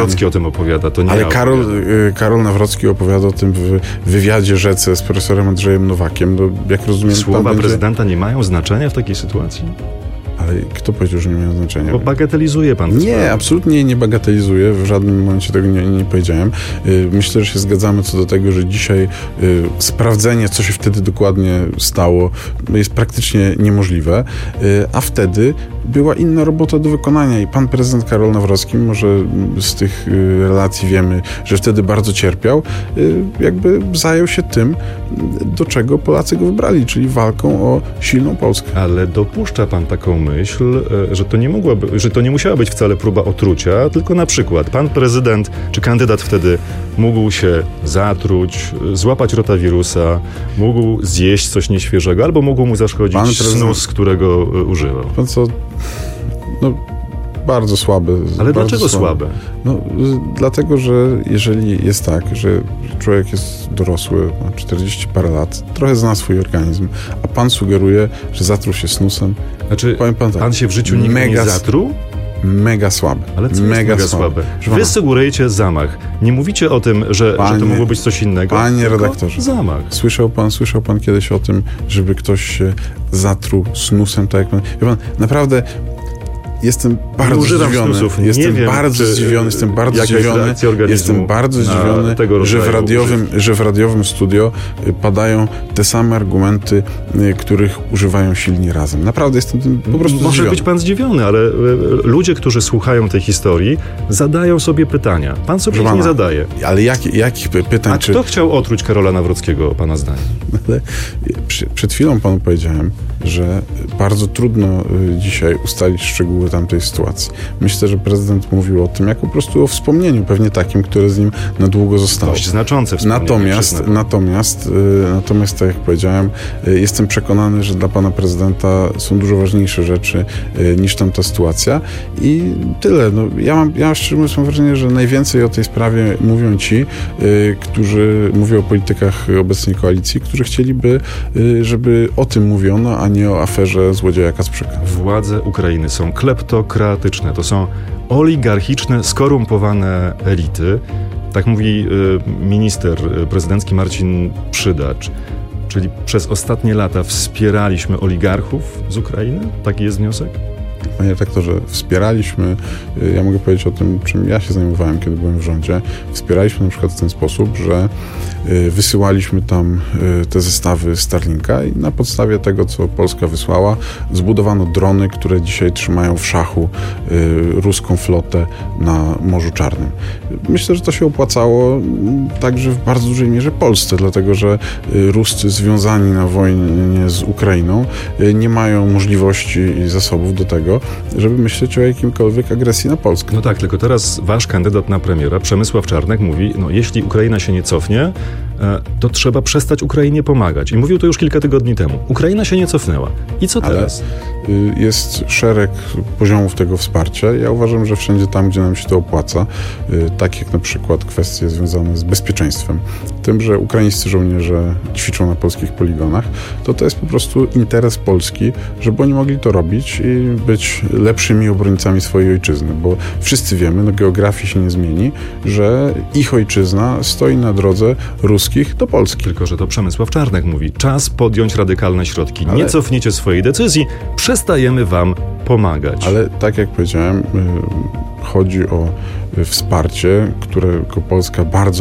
Nawrocki o tym opowiada, to nie Ale ja Karol Nawrocki opowiada o tym w wywiadzie Rzece z profesorem Andrzejem Nowakiem. No, jak rozumiem, Słowa prezydenta nie mają znaczenia w takiej sytuacji? Ale kto powiedział, że nie mają znaczenia? Bo bagatelizuje pan. Nie, absolutnie nie bagatelizuję. W żadnym momencie tego nie powiedziałem. Myślę, że się zgadzamy co do tego, że dzisiaj sprawdzenie, co się wtedy dokładnie stało, jest praktycznie niemożliwe. A wtedy była inna robota do wykonania i pan prezydent Karol Nawrocki, może z tych relacji wiemy, że wtedy bardzo cierpiał, jakby zajął się tym, do czego Polacy go wybrali, czyli walką o silną Polskę. Ale dopuszcza pan taką myśl, że to nie musiała być wcale próba otrucia, tylko na przykład pan prezydent czy kandydat wtedy mógł się zatruć, złapać rotawirusa, mógł zjeść coś nieświeżego, albo mógł mu zaszkodzić snus, którego używał. Pan co? No, bardzo słabe. Ale dlaczego słabe? No, dlatego, że jeżeli jest tak, że człowiek jest dorosły, ma 40 parę lat, trochę zna swój organizm, a pan sugeruje, że zatruł się snusem. Znaczy, powiem pan tak, pan się w życiu nigdy nie zatruł? Mega słabe. Ale co jest mega słabe? Wy sugerujecie zamach. Nie mówicie o tym, że to mogło być coś innego. Panie redaktorze, zamach. Słyszał pan kiedyś o tym, żeby ktoś się zatruł snusem, tak jak pan... Wie pan, naprawdę... Jestem bardzo zdziwiony. Jestem bardzo zdziwiony, że w radiowym studio padają te same argumenty, których używają silni razem. Naprawdę jestem tym po prostu Może zdziwiony. być pan zdziwiony, ale ludzie, którzy słuchają tej historii, zadają sobie pytania. Pan sobie ich nie zadaje. Ale jakich pytań? A kto chciał otruć Karola Nawrockiego, pana zdaniem? Ale przed chwilą panu powiedziałem, że bardzo trudno dzisiaj ustalić szczegóły tamtej sytuacji. Myślę, że prezydent mówił o tym jako po prostu o wspomnieniu, pewnie takim, które z nim na długo zostało. Dość znaczące wspomnienie. Natomiast tak jak powiedziałem, jestem przekonany, że dla pana prezydenta są dużo ważniejsze rzeczy niż tamta sytuacja i tyle. No, ja szczerze mówiąc mam wrażenie, że najwięcej o tej sprawie mówią ci, którzy mówią o politykach obecnej koalicji, którzy chcieliby, żeby o tym mówiono, a nie o aferze złodzieja Kasprzyka. Władze Ukrainy są kleptokratyczne. To są oligarchiczne, skorumpowane elity. Tak mówi minister prezydencki Marcin Przydacz. Czyli przez ostatnie lata wspieraliśmy oligarchów z Ukrainy? Taki jest wniosek? Panie redaktorze, wspieraliśmy, ja mogę powiedzieć o tym, czym ja się zajmowałem, kiedy byłem w rządzie. Wspieraliśmy na przykład w ten sposób, że wysyłaliśmy tam te zestawy Starlinka i na podstawie tego, co Polska wysłała, zbudowano drony, które dzisiaj trzymają w szachu ruską flotę na Morzu Czarnym. Myślę, że to się opłacało także w bardzo dużej mierze Polsce, dlatego że Ruscy związani na wojnie z Ukrainą nie mają możliwości i zasobów do tego, żeby myśleć o jakimkolwiek agresji na Polskę. No tak, tylko teraz wasz kandydat na premiera, Przemysław Czarnek, mówi, no jeśli Ukraina się nie cofnie, to trzeba przestać Ukrainie pomagać. I mówił to już kilka tygodni temu. Ukraina się nie cofnęła. I co teraz? Jest szereg poziomów tego wsparcia. Ja uważam, że wszędzie tam, gdzie nam się to opłaca, tak jak na przykład kwestie związane z bezpieczeństwem, tym, że ukraińscy żołnierze ćwiczą na polskich poligonach, to jest po prostu interes Polski, żeby oni mogli to robić i być lepszymi obrońcami swojej ojczyzny, bo wszyscy wiemy, no geografii się nie zmieni, że ich ojczyzna stoi na drodze ruskich do Polski. Tylko że to Przemysław Czarnek mówi, czas podjąć radykalne środki. Nie cofniecie swojej decyzji, przestajemy wam pomagać. Ale tak jak powiedziałem, chodzi o wsparcie, którym Polska bardzo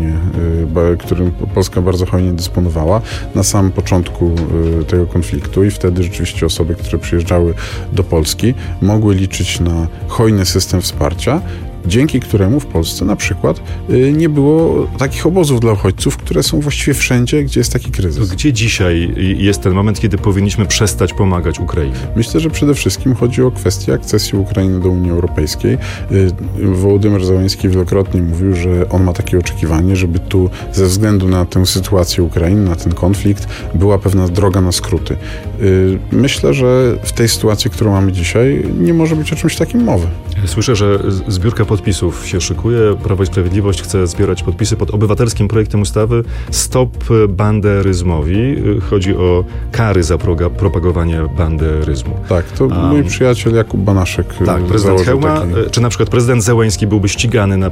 hojnie dysponowała na samym początku tego konfliktu i wtedy rzeczywiście osoby, które przyjeżdżały do Polski, mogły liczyć na hojny system wsparcia, dzięki któremu w Polsce na przykład nie było takich obozów dla uchodźców, które są właściwie wszędzie, gdzie jest taki kryzys. To gdzie dzisiaj jest ten moment, kiedy powinniśmy przestać pomagać Ukrainie? Myślę, że przede wszystkim chodzi o kwestię akcesji Ukrainy do Unii Europejskiej. Wołodymyr Zełenski wielokrotnie mówił, że on ma takie oczekiwanie, żeby tu ze względu na tę sytuację Ukrainy, na ten konflikt, była pewna droga na skróty. Myślę, że w tej sytuacji, którą mamy dzisiaj, nie może być o czymś takim mowy. Słyszę, że zbiórka podpisów się szykuje. Prawo i Sprawiedliwość chce zbierać podpisy pod obywatelskim projektem ustawy Stop banderyzmowi. Chodzi o kary za propagowanie banderyzmu. Tak, to mój przyjaciel Jakub Banaszek prezydent Chełma, czy na przykład prezydent Zełenski byłby ścigany na